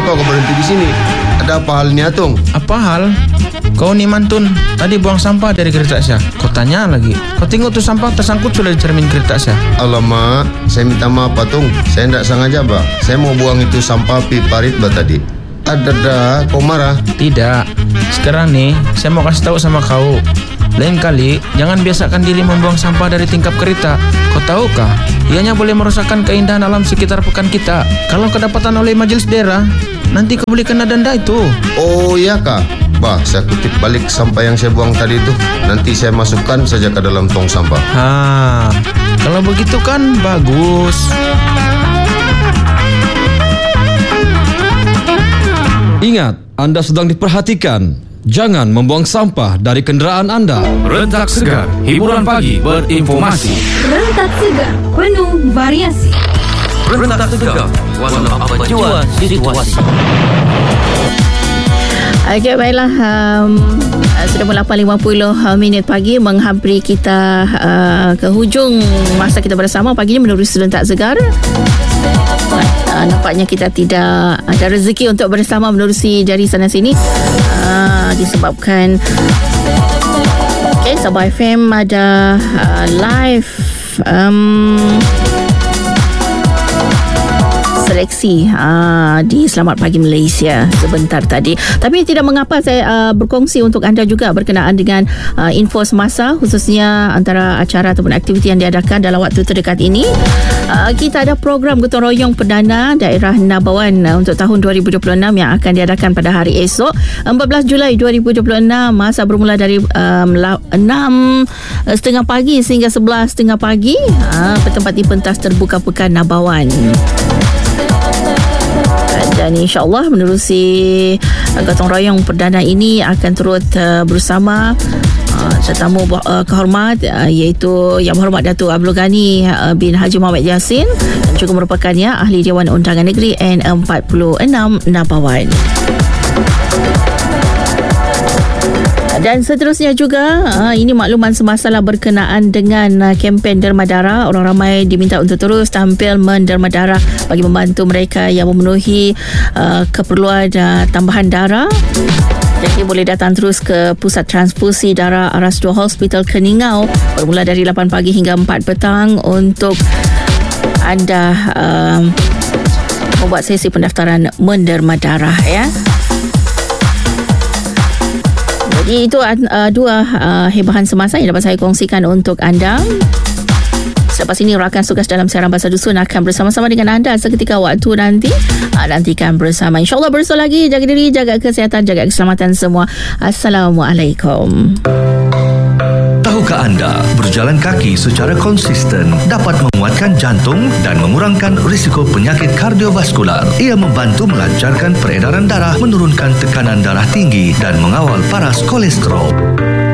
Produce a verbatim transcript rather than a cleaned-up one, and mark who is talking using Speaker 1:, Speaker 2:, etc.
Speaker 1: Kenapa kau berhenti di sini? Ada apa hal ni, Atung?
Speaker 2: Apa hal? Kau ni mantun, tadi buang sampah dari kereta saya. Kau tanya lagi. Kau tengok tu sampah tersangkut sudah di cermin kereta saya.
Speaker 1: Alamak, saya minta maaf, Atung. Saya tidak sengaja, Pak. Saya mau buang itu sampah piparit bah tadi. Ada dah, kau marah?
Speaker 2: Tidak. Sekarang nih, saya mau kasih tahu sama kau. Lain kali, jangan biasakan diri membuang sampah dari tingkap kereta. Kau tahukah? Ianya boleh merosakkan keindahan alam sekitar pekan kita. Kalau kedapatan oleh majelis daerah, nanti kau boleh kena denda itu.
Speaker 1: Oh iya kah? Bah, saya kutip balik sampah yang saya buang tadi itu. Nanti saya masukkan saja ke dalam tong sampah.
Speaker 2: Haa, kalau begitu kan bagus.
Speaker 3: Ingat, Anda sedang diperhatikan. Jangan membuang sampah dari kenderaan Anda.
Speaker 4: Rentak Segar, hiburan pagi berinformasi.
Speaker 5: Rentak Segar, penuh variasi.
Speaker 4: Rentak Segar, warna apa jua situasi.
Speaker 5: Okey, baiklah. Um, sudah pukul lapan lima puluh minit pagi, menghampiri kita uh, ke hujung masa kita bersama pagi ini menerusi Rentak Segar. Uh, nampaknya kita tidak ada rezeki untuk bersama menerusi dari sana sini uh, disebabkan okay, Sabah F M ada uh, live um, seleksi uh, di Selamat Pagi Malaysia sebentar tadi. Tapi tidak mengapa saya uh, berkongsi untuk anda juga berkenaan dengan uh, info semasa, khususnya antara acara ataupun aktiviti yang diadakan dalam waktu terdekat ini. Uh, kita ada program gotong royong perdana daerah Nabawan uh, untuk tahun dua ribu dua puluh enam yang akan diadakan pada hari esok empat belas Julai dua ribu dua puluh enam, masa bermula dari um, enam tiga puluh pagi sehingga sebelas tiga puluh pagi, uh, bertempat di pentas terbuka pekan Nabawan. Dan insyaAllah menerusi gotong royong perdana ini akan turut uh, bersama uh, tetamu uh, kehormat uh, iaitu Yang Berhormat Datuk Abdul Ghani uh, bin Haji Muhammad Yassin, yang juga merupakan ya Ahli Dewan Undangan Negeri N empat puluh enam Nabawan. Dan seterusnya juga, uh, ini makluman semasalah berkenaan dengan uh, kempen derma darah. Orang ramai diminta untuk terus tampil menderma darah bagi membantu mereka yang memenuhi uh, keperluan uh, tambahan darah. Jadi boleh datang terus ke Pusat Transfusi Darah Aras dua Hospital Keningau bermula dari lapan pagi hingga empat petang untuk anda uh, membuat sesi pendaftaran menderma darah, ya. Jadi itu uh, dua uh, hebahan semasa yang dapat saya kongsikan untuk anda. Selepas ini rakan tugas dalam siaran Bahasa Dusun akan bersama-sama dengan anda seketika waktu nanti. Uh, nantikan bersama. InsyaAllah bersama lagi. Jaga diri, jaga kesihatan, jaga keselamatan semua. Assalamualaikum.
Speaker 4: Tahukah anda, berjalan kaki secara konsisten dapat menguatkan jantung dan mengurangkan risiko penyakit kardiovaskular. Ia membantu melancarkan peredaran darah, menurunkan tekanan darah tinggi dan mengawal paras kolesterol.